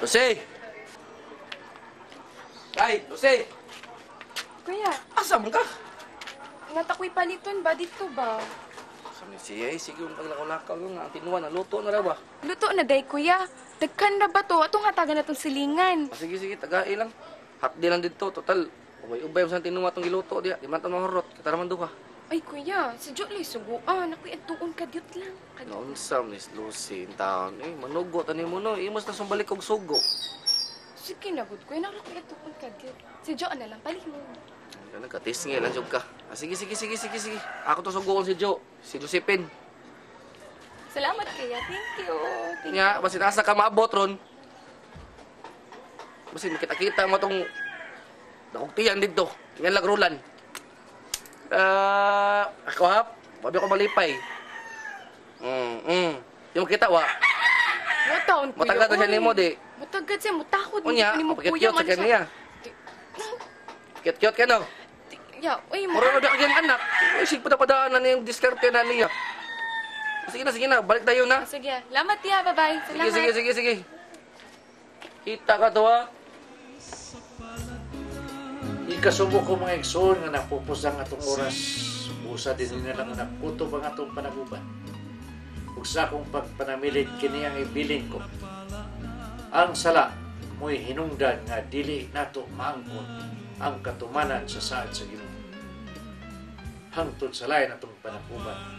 Lucy! Ay, Lucy! Kuya, Asa man ka? natakoy paliton ba dito ba? Sabi siya, sige yung paglakaw-lakaw yung ang tinuan, naluto na raw ba? Luto na day kuya. Dagkan na ba to? Atong hatagan na tong silingan. Sige, sige, tagai lang. Hapdi lang dito, total. Ubay-ubay mo sa tinuwa itong giluto diya. Di man ito mahurot, kita naman doon ka. Ay kuya, si Jo lay suguan. Ako'y atuon kadyot lang. Naunsa, Miss Lucy, in town. Manugo, tanin mo no. Imos na sumbalik kong sugo. Sige na, good kuya. Ako'y atuon kadyot. Si Jo na lang, palihon. Nagkatisngi lang, Jog ka. Sige. Ako to sugoon si Jo, si Lucipin. Salamat kuya. Thank you. Thank you. Nga, basin asa ka maabot ron. Basin makita-kita mo itong nakuktiyan dito. Yan lang rulan. Ako hap, babi ako malipay. Yung kita wa. Mataon kuya. Matagad na siya Uy. ni mo, di. Matagad siya, mutakot. Unya, pakikyot sa kanya. Kyot ka no. Ya, uy, Muro na ba kanyang anak? Isig pa na padaanan na yung diskarte na niya. Sige na, balik tayo na. Sige, salamat ya, bye-bye. Salamat. Sige. Kita ka to ha. Ikasubo ko mga igsoon nga napupos ang atong oras. Busa din nila nga nakutob ang atong panaguban. Ug sa akong pagpanamilit kini ang ibilin ko. Ang sala mo'y hinungdan nga dili nato maangkon ang katumanan sa saad sa Ginoo. Hangtod sa lain atong panaguban.